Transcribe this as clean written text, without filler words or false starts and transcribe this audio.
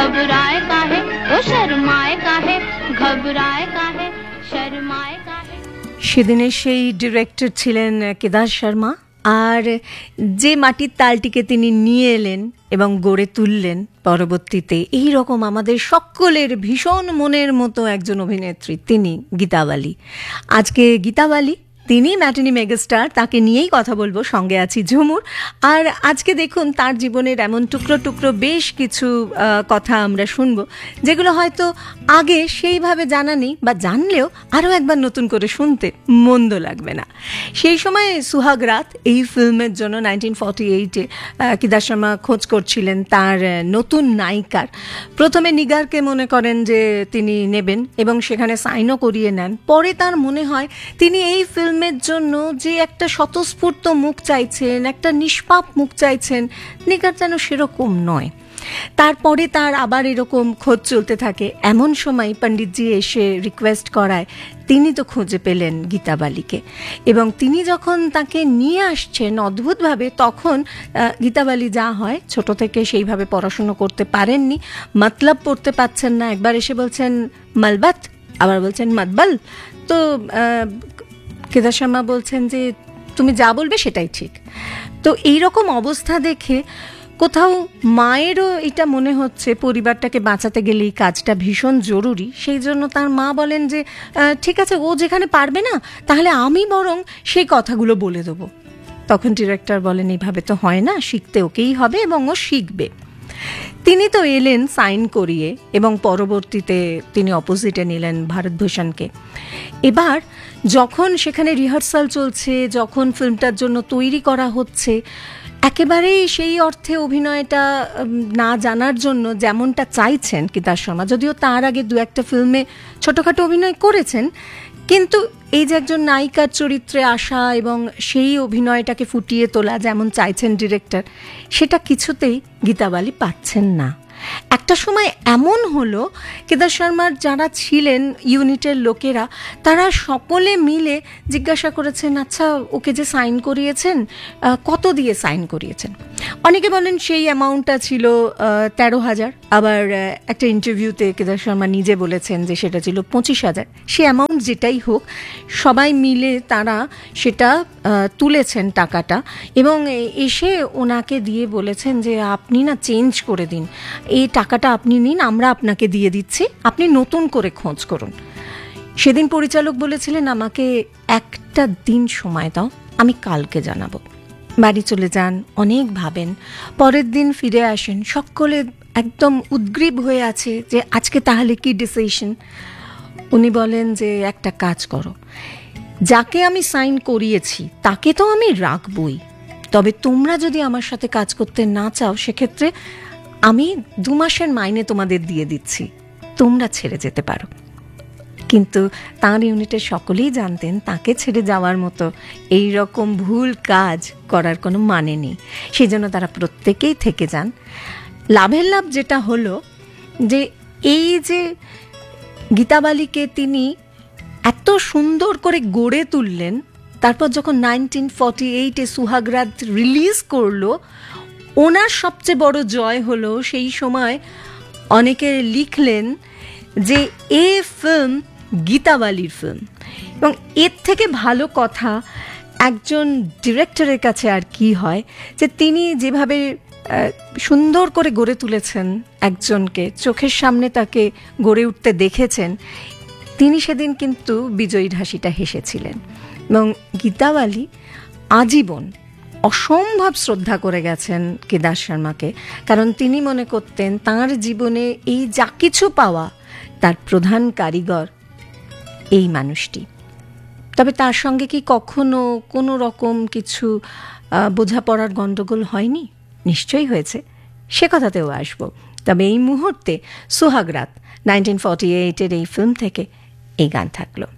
घबराए काहे वो शर्माए काहे घबराए काहे शर्माए काहे। সেদিনের সেই ডিরেক্টর ছিলেন কেদার শর্মা, আর যে মাটির তালটিকে তিনি নিয়ে এলেন এবং গড়ে তুললেন পরবর্তীতে এই রকম আমাদের সকলের ভীষণ মনের মতো একজন অভিনেত্রী, তিনি গীতা বালি। আজকে গীতা বালি তিনি ম্যাটিনি মেগাস্টার, তাকে নিয়েই কথা বলবো। সঙ্গে আছি ঝুমুর। আর আজকে দেখুন তার জীবনের এমন টুকরো টুকরো বেশ কিছু কথা আমরা শুনবো যেগুলো হয়তো আগে সেইভাবে জানা নেই, বা জানলেও আরও একবার নতুন করে শুনতে মন্দ লাগবে না। সেই সময় সুহাগ রাত এই ফিল্মের জন্য 1948-এ কেদার শর্মা খোঁজ করছিলেন তার নতুন নায়িকার। প্রথমে নিগারকে মনে করেন যে তিনি নেবেন এবং সেখানে সাইনও করিয়ে নেন। পরে তার মনে হয় তিনি এই ফিল্মের জন্য যে একটা স্বতঃস্ফূর্ত মুখ চাইছেন, একটা নিষ্পাপ মুখ চাইছেন, নিগার যেন সেরকম নয়। তারপরে তার আবার এরকম খোঁজ চলতে থাকে। এমন সময় পণ্ডিতজি এসে রিকোয়েস্ট করায় তিনি তো খুঁজে পেলেন গীতা বালিকে, এবং তিনি যখন তাকে নিয়ে আসছেন অদ্ভুতভাবে, তখন গীতা বালি যা হয় ছোট থেকে সেইভাবে পড়াশুনো করতে পারেননি, মতলব পড়তে পারছেন না। একবার এসে বলছেন মালবাত, আবার বলছেন মাতবাল। তো কেদার শর্মা বলছেন যে তুমি যা বলবে সেটাই ঠিক। তো এইরকম অবস্থা দেখে কোথাও মায়েরও এটা মনে হচ্ছে পরিবারটাকে বাঁচাতে গেলে এই কাজটা ভীষণ জরুরি। সেই জন্য তার মা বলেন যে ঠিক আছে, ও যেখানে পারবে না তাহলে আমি বরং সেই কথাগুলো বলে দেবো। তখন ডিরেক্টর বলেন এইভাবে তো হয় না, শিখতে ওকেই হবে এবং ও শিখবে। তিনি তো এলেন সাইন করিয়ে, এবং পরবর্তীতে তিনি অপোজিটে নিলেন ভারতভূষণকে। এবার যখন সেখানে রিহার্সাল চলছে, যখন ফিল্মটার জন্য তৈরি করা হচ্ছে, একেবারেই সেই অর্থে অভিনয়টা না জানার জন্য যেমনটা চাইছেন কেদার শর্মা, যদিও তার আগে দু একটা ফিল্মে ছোটোখাটো অভিনয় করেছেন, কিন্তু এই যে একজন নায়িকার চরিত্রে আসা এবং সেই অভিনয়টাকে ফুটিয়ে তোলা যেমন চাইছেন ডিরেক্টর, সেটা কিছুতেই গীতা বালি পাচ্ছেন না। একটা সময় এমন হলো, কেদার শর্মার যারা ছিলেন ইউনিটের লোকেরা, তারা সকলে মিলে জিজ্ঞাসা করেছেন, আচ্ছা ওকে যে সাইন করিয়েছেন কত দিয়ে সাইন করিয়েছেন? অনেকে বলেন সেই অ্যামাউন্টটা ছিল 13,000। আবার একটা ইন্টারভিউতে কেদার শর্মা নিজে বলেছেন যে সেটা ছিল 25,000। সে অ্যামাউন্ট যেটাই হোক, সবাই মিলে তারা সেটা তুলেছেন টাকাটা, এবং এসে ওনাকে দিয়ে বলেছেন যে আপনি না চেঞ্জ করে দিন, এই টাকাটা আপনি নিন, আমরা আপনাকে দিয়ে দিচ্ছি, আপনি নতুন করে খোঁজ করুন। সেদিন পরিচালক বলেছিলেন আমাকে একটা দিন সময় দাও, আমি কালকে জানাবো। বাড়ি চলে যান, অনেক ভাবেন, পরের দিন ফিরে আসেন, সকলে একদম উদ্গ্রীব হয়ে আছে যে আজকে তাহলে কি ডিসিশন। উনি বলেন যে একটা কাজ করো, যাকে আমি সাইন করিয়েছি তাকে তো আমি রাখবই, তবে তোমরা যদি আমার সাথে কাজ করতে না চাও সেক্ষেত্রে আমি 2 মাসের মাইনে তোমাদের দিয়ে দিচ্ছি, তোমরা ছেড়ে যেতে পারো। কিন্তু তাঁর ইউনিটের সকলেই জানতেন তাকে ছেড়ে যাওয়ার মতো এই রকম ভুল কাজ করার কোনো মানে নেই। সেই জন্য তারা প্রত্যেকেই থেকে যান। লাভের লাভ যেটা হলো যে এই যে গীতা বালিকে তিনি এত সুন্দর করে গড়ে তুললেন, তারপর যখন 1948-এ সুহাগ রাত রিলিজ করলো, ওনার সবচেয়ে বড় জয় হলো সেই সময় অনেকে লিখলেন যে এ ফিল্ম গীতা বালির ফিল্ম। এবং এর থেকে ভালো কথা একজন ডিরেক্টরের কাছে আর কি হয়, যে তিনি যেভাবে সুন্দর করে গড়ে তুলেছেন একজনকে, চোখের সামনে তাকে গড়ে উঠতে দেখেছেন, তিনি সেদিন কিন্তু বিজয়ীর হাসিটা হেসেছিলেন। এবং গীতা বালি আজীবন অসম্ভব শ্রদ্ধা করে গেছেন কেদার শর্মাকে, কারণ তিনি মনে করতেন তাঁর জীবনে এই যা কিছু পাওয়া তার প্রধান কারিগর এই মানুষটি। তবে তার সঙ্গে কি কখনো কোনো রকম কিছু বোঝাপড়ার গণ্ডগোল হয়নি? নিশ্চয়ই হয়েছে, সে কথাতেও আসবো। তবে এই মুহূর্তে সুহাগ রাত 1948-এর এই ফিল্ম থেকে এই গান থাকলো।